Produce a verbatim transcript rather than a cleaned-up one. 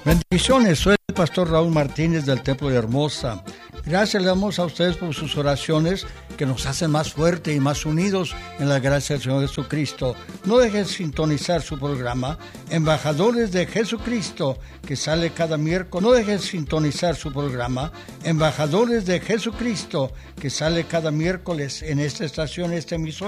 Bendiciones, soy el pastor Raúl Martínez del Templo de Hermosa. Gracias le damos a ustedes por sus oraciones que nos hacen más fuertes y más unidos en la gracia del Señor Jesucristo. No dejen de sintonizar su programa Embajadores de Jesucristo, que sale cada miércoles. No dejen de sintonizar su programa Embajadores de Jesucristo, que sale cada miércoles en esta estación, esta emisora.